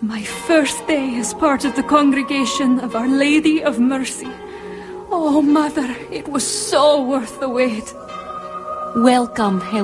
My first day as part of the congregation of Our Lady of Mercy. Oh, Mother, it was so worth the wait. Welcome,